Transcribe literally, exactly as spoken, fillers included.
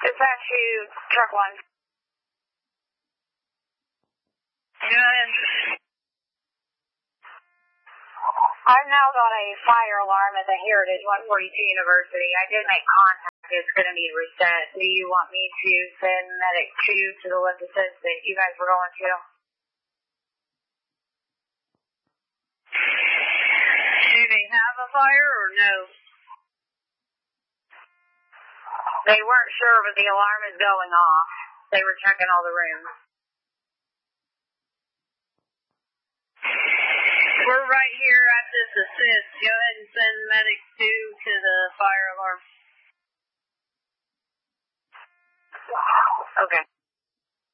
Dispatch to truck one. Go ahead. I've now got a fire alarm at the Heritage one forty-two University. I did make contact. It's going to be reset. Do you want me to send medic two to the list that you guys were going to? Do they have a fire or no? They weren't sure, but the alarm is going off. They were checking all the rooms. We're right here at this assist. Go ahead and send medic two to the fire alarm. Okay.